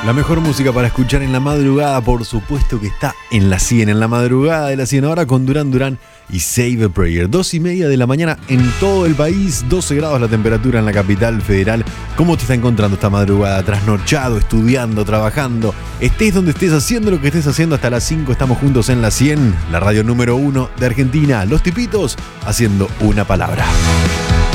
La mejor música para escuchar en la madrugada, por supuesto que está en la 100, en la madrugada de la 100, ahora con Duran Duran y Save a Prayer. 2:30 de la mañana en todo el país, 12 grados la temperatura en la capital federal. ¿Cómo te está encontrando esta madrugada? Trasnochado, estudiando, trabajando, estés donde estés, haciendo lo que estés haciendo, hasta las 5 estamos juntos en la 100, la radio número 1 de Argentina. Los Tipitos haciendo una palabra.